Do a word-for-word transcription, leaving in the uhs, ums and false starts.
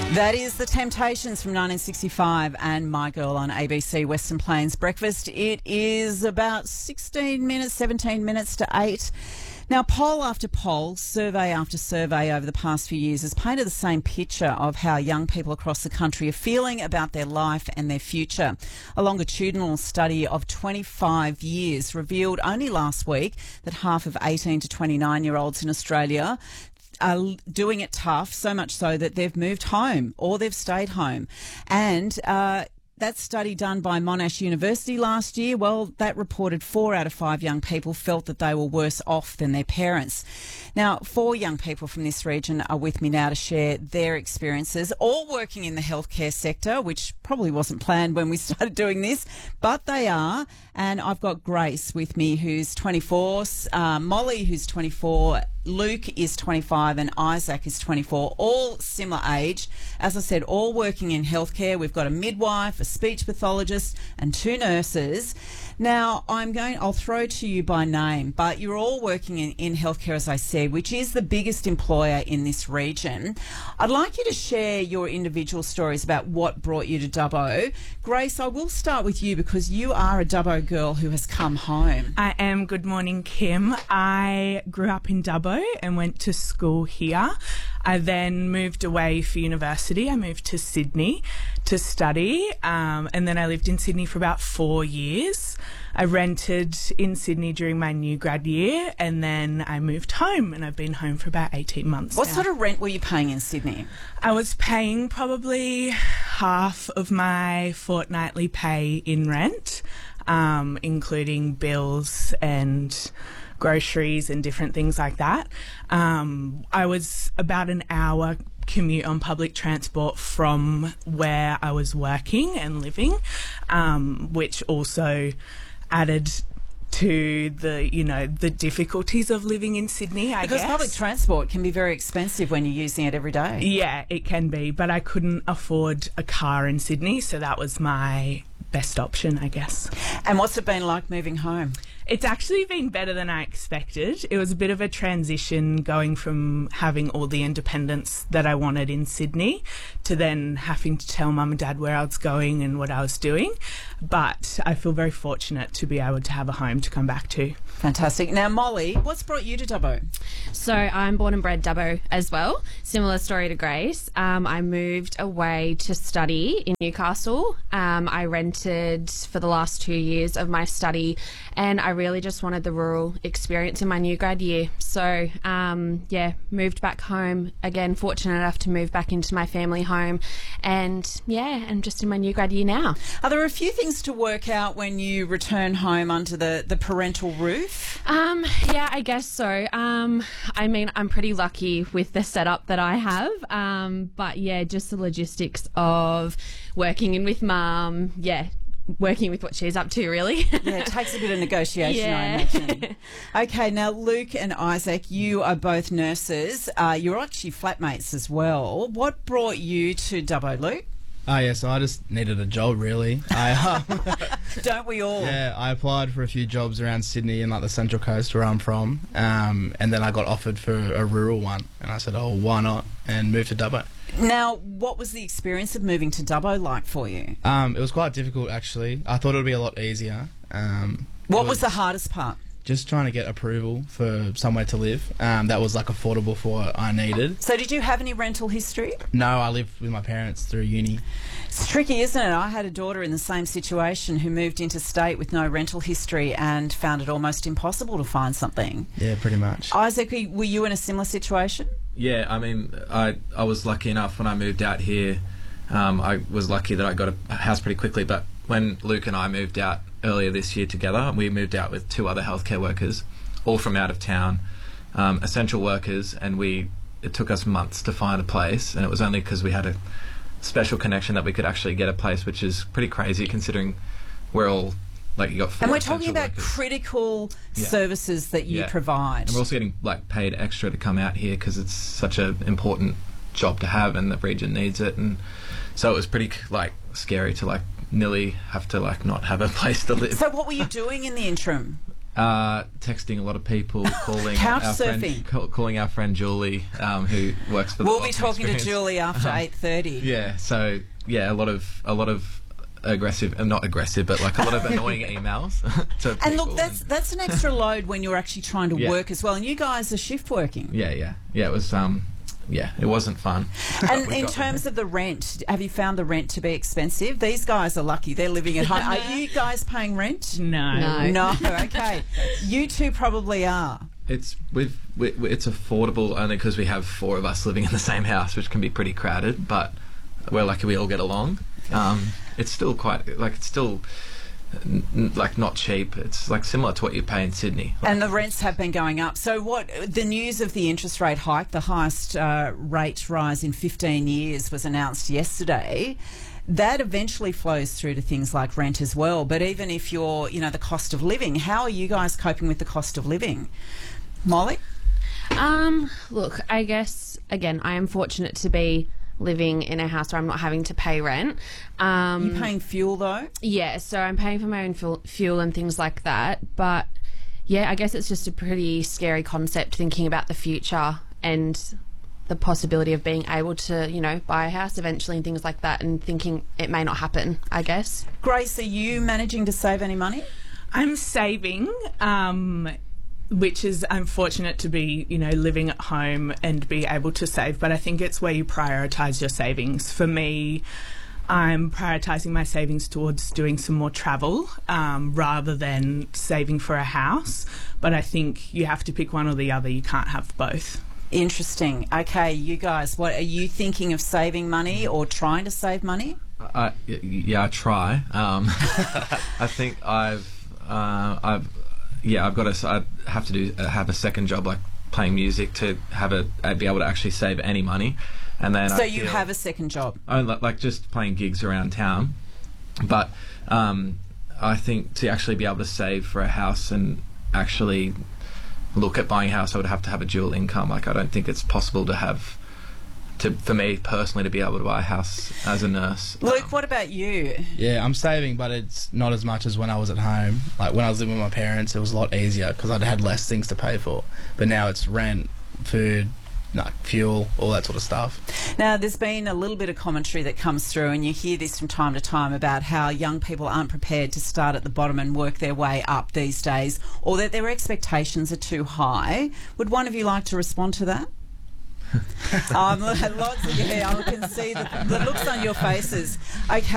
That is The Temptations from nineteen sixty-five and My Girl on A B C Western Plains Breakfast. It is about sixteen minutes, seventeen minutes to eight. Now, poll after poll, survey after survey over the past few years has painted the same picture of how young people across the country are feeling about their life and their future. A longitudinal study of twenty-five years revealed only last week that half of eighteen to twenty-nine-year-olds in Australia are doing it tough, so much so that they've moved home or they've stayed home. And uh, that study done by Monash University last year, well, that reported four out of five young people felt that they were worse off than their parents. Now, four young people from this region are with me now to share their experiences, all working in the healthcare sector, which probably wasn't planned when we started doing this, but they are. And I've got Grace with me, who's twenty-four, uh, Molly, who's twenty-four, Luke is twenty-five and Isaac is twenty-four, all similar age. As I said, all working in healthcare. We've got a midwife, a speech pathologist and two nurses. Now, I'm going, I'll throw to you by name, but you're all working in, in healthcare, as I said, which is the biggest employer in this region. I'd like you to share your individual stories about what brought you to Dubbo. Grace, I will start with you because you are a Dubbo girl who has come home. I am. Good morning, Kim. I grew up in Dubbo and went to school here. I then moved away for university. I moved to Sydney to study, um, and then I lived in Sydney for about four years. I rented in Sydney during my new grad year, and then I moved home, and I've been home for about eighteen months What now. sort of rent were you paying in Sydney? I was paying probably half of my fortnightly pay in rent, um, including bills and groceries and different things like that. Um, I was about an hour commute on public transport from where I was working and living, um, which also added to the, you know, the difficulties of living in Sydney, I Because guess. public transport can be very expensive when you're using it every day. Yeah, it can be, but I couldn't afford a car in Sydney, so that was my best option, I guess. And what's it been like moving home? It's actually been better than I expected. It was a bit of a transition going from having all the independence that I wanted in Sydney to then having to tell mum and dad where I was going and what I was doing. But I feel very fortunate to be able to have a home to come back to. Fantastic. Now, Molly, what's brought you to Dubbo? So I'm born and bred Dubbo as well. Similar story to Grace. Um, I moved away to study in Newcastle. Um, I rented for the last two years of my study, and I really just wanted the rural experience in my new grad year. So, um, yeah, moved back home again, fortunate enough to move back into my family home. And, yeah, I'm just in my new grad year now. Are there a few things to work out when you return home under the, the parental roof? Um, yeah, I guess so. Um, I mean, I'm pretty lucky with the setup that I have. Um, but, yeah, just the logistics of working in with mum, yeah, working with what she's up to, really. Yeah, it takes a bit of negotiation, Yeah. I imagine. Okay, now Luke and Isaac, you are both nurses. Uh, you're actually flatmates as well. What brought you to Dubbo, Luke? Oh, yeah, so I just needed a job, really. I, um, Don't we all? yeah, I applied for a few jobs around Sydney and, like, the Central Coast where I'm from, um, and then I got offered for a rural one, and I said, oh, why not, and moved to Dubbo. Now, what was the experience of moving to Dubbo like for you? Um, it was quite difficult, actually. I thought it would be a lot easier. Um, What it was the hardest part? Just trying to get approval for somewhere to live um, that was, like, affordable for what I needed. So did you have any rental history? No, I lived with my parents through uni. It's tricky, isn't it? I had a daughter in the same situation who moved interstate with no rental history and found it almost impossible to find something. Yeah, pretty much. Isaac, were you in a similar situation? Yeah, I mean, I I was lucky enough when I moved out here. Um, I was lucky that I got a house pretty quickly. But when Luke and I moved out earlier this year together, we moved out with two other healthcare workers, all from out of town, um, essential workers, and we it took us months to find a place, and it was only because we had a special connection that we could actually get a place, which is pretty crazy considering we're all like you got four And we're talking essential about workers. critical Yeah. services that you Yeah. provide. And we're also getting like paid extra to come out here because it's such an important job to have and the region needs it. And so it was pretty like scary to like nearly have to like not have a place to live. So what were you doing in the interim? Uh, texting a lot of people, calling Couch our surfing. friend, call, calling our friend Julie, um, who works for. the We'll be Optimum talking to Experience. Julie after eight thirty. Yeah, so yeah, a lot of a lot of aggressive, uh, not aggressive, but like a lot of annoying emails. to And people look, that's that's an extra load when you're actually trying to Yeah. work as well. And you guys are shift working. yeah, yeah, yeah. It was um, yeah, it wasn't fun. And We in got terms there. of the rent, have you found the rent to be expensive? These guys are lucky; they're living at home. Are you guys paying rent? No. No. No. Okay. You two probably are. It's we've we, we- it's affordable only because we have four of us living in the same house, which can be pretty crowded. But we're lucky we all get along. Um, it's still quite like it's still n- n- like not cheap. It's like similar to what you pay in Sydney. And the rents have been going up. So, what the news of the interest rate hike, the highest uh, rate rise in fifteen years, was announced yesterday. That eventually flows through to things like rent as well. But even if you're, you know, the cost of living, how are you guys coping with the cost of living? Molly? Um, look, I guess again, I am fortunate to be living in a house where I'm not having to pay rent. Um, You paying fuel though? yeah, so I'm paying for my own fuel, fuel and things like that. But yeah, I guess it's just a pretty scary concept thinking about the future and the possibility of being able to, you know, buy a house eventually and things like that, and thinking it may not happen, I guess. Grace, are you managing to save any money? I'm saving, um, which is I'm fortunate to be, you know, living at home and be able to save. But I think it's where you prioritise your savings. For me, I'm prioritising my savings towards doing some more travel um, rather than saving for a house. But I think you have to pick one or the other. You can't have both. Interesting. Okay, you guys, what are you thinking of saving money or trying to save money? I, y- yeah, I try. Um, I think I've, uh, I've, yeah, I've got to. I have to do uh, have a second job, like playing music, to have a uh, be able to actually save any money, and then So I you feel- have a second job. I li- like just playing gigs around town, but um, I think to actually be able to save for a house and actually look at buying a house, I would have to have a dual income. Like I don't think it's possible to have, to for me personally, to be able to buy a house as a nurse. Luke, what about you? Yeah, I'm saving, but it's not as much as when I was at home. Like when I was living with my parents, it was a lot easier because I'd had less things to pay for. But now it's rent, food, no, fuel, all that sort of stuff. Now, there's been a little bit of commentary that comes through, and you hear this from time to time about how young people aren't prepared to start at the bottom and work their way up these days, or that their expectations are too high. Would one of you like to respond to that? um, lots of, yeah, I can see the, the looks on your faces. Okay.